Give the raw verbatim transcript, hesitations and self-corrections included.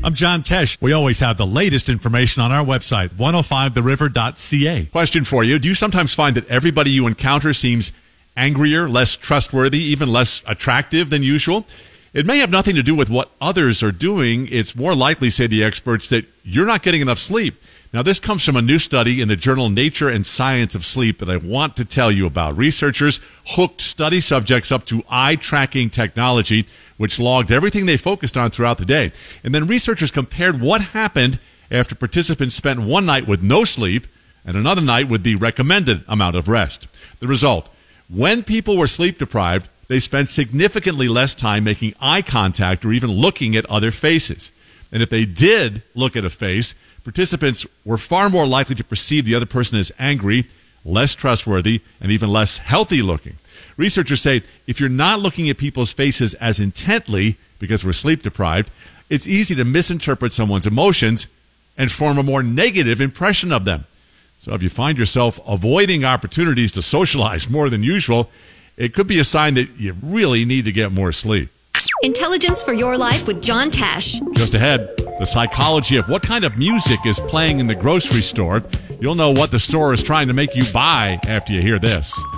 I'm John Tesh. We always have the latest information on our website, one oh five the river dot c a. Question for you. Do you sometimes find that everybody you encounter seems angrier, less trustworthy, even less attractive than usual? It may have nothing to do with what others are doing. It's more likely, say the experts, that you're not getting enough sleep. Now, this comes from a new study in the journal Nature and Science of Sleep that I want to tell you about. Researchers hooked study subjects up to eye-tracking technology, which logged everything they focused on throughout the day. And then researchers compared what happened after participants spent one night with no sleep and another night with the recommended amount of rest. The result, when people were sleep-deprived, they spent significantly less time making eye contact or even looking at other faces. And if they did look at a face, participants were far more likely to perceive the other person as angry, less trustworthy, and even less healthy looking. Researchers say if you're not looking at people's faces as intently because we're sleep deprived, it's easy to misinterpret someone's emotions and form a more negative impression of them. So if you find yourself avoiding opportunities to socialize more than usual, it could be a sign that you really need to get more sleep. Intelligence for Your Life with John Tesh. Just ahead, the psychology of what kind of music is playing in the grocery store. You'll know what the store is trying to make you buy after you hear this.